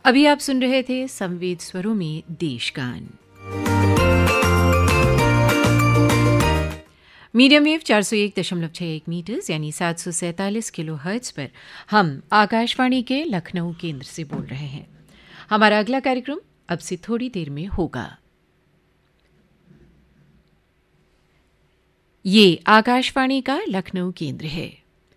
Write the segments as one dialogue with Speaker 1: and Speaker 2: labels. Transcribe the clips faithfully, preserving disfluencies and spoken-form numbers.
Speaker 1: ابھی آپ سن رہے تھے سموید سوروں میں دیش گان. میڈیم ویو چار سو ایک دشملو چھ ایک میٹرز یعنی سات سو سینتالیس کلو ہرٹز پر ہم آکاشوانی کے لکھنؤ کیندر سے بول رہے ہیں. ہمارا اگلا کارکرم اب سے تھوڑی دیر میں ہوگا. یہ آکاشوانی کا لکھنؤ کیندر ہے.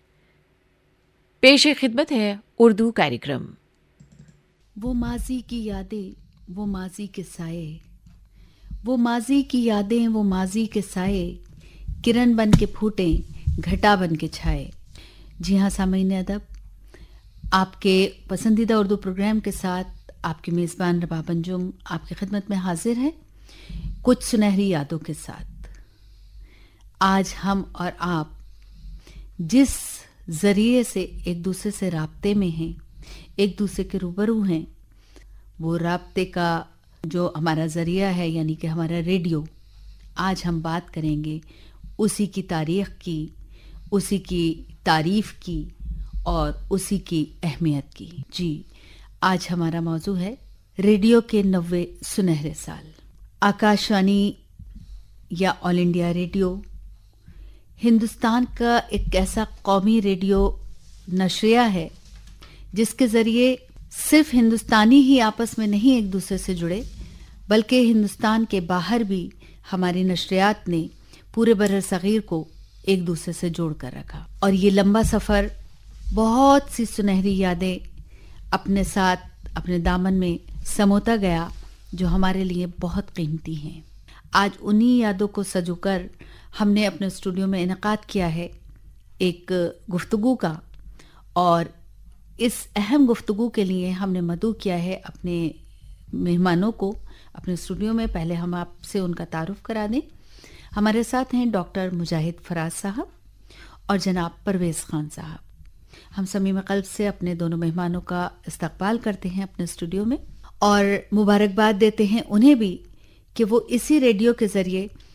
Speaker 1: پیش خدمت ہے اردو کارکرم.
Speaker 2: وہ ماضی کی یادیں، وہ ماضی کے سائے، وہ ماضی کی یادیں، وہ ماضی کے سائے، کرن بن کے پھوٹیں، گھٹا بن کے چھائے. جی ہاں سامعین ادب، آپ کے پسندیدہ اردو پروگرام کے ساتھ آپ کی میزبان رباب انجم آپ کی خدمت میں حاضر ہے کچھ سنہری یادوں کے ساتھ. آج ہم اور آپ جس ذریعے سے ایک دوسرے سے رابطے میں ہیں، ایک دوسرے کے روبرو ہیں، وہ رابطے کا جو ہمارا ذریعہ ہے یعنی کہ ہمارا ریڈیو. آج ہم بات کریں گے اسی کی تاریخ کی، اسی کی تعریف کی اور اسی کی اہمیت کی. جی آج ہمارا موضوع ہے ریڈیو کے نوے سنہرے سال. آکاشوانی یا آل انڈیا ریڈیو ہندوستان کا ایک ایسا قومی ریڈیو نشریہ ہے جس کے ذریعے صرف ہندوستانی ہی آپس میں نہیں ایک دوسرے سے جڑے، بلکہ ہندوستان کے باہر بھی ہماری نشریات نے پورے بر صغیر کو ایک دوسرے سے جوڑ کر رکھا. اور یہ لمبا سفر بہت سی سنہری یادیں اپنے ساتھ اپنے دامن میں سموتا گیا جو ہمارے لیے بہت قیمتی ہیں. آج انہی یادوں کو سجو کر ہم نے اپنے اسٹوڈیو میں انعقاد کیا ہے ایک گفتگو کا، اور اس اہم گفتگو کے لیے ہم نے مدعو کیا ہے اپنے مہمانوں کو اپنے اسٹوڈیو میں. پہلے ہم آپ سے ان کا تعارف کرا دیں. ہمارے ساتھ ہیں ڈاکٹر مجاہد فراز صاحب اور جناب پرویز خان صاحب. ہم صمیم قلب سے اپنے دونوں مہمانوں کا استقبال کرتے ہیں اپنے اسٹوڈیو میں اور مبارکباد دیتے ہیں انہیں بھی کہ وہ اسی ریڈیو کے ذریعے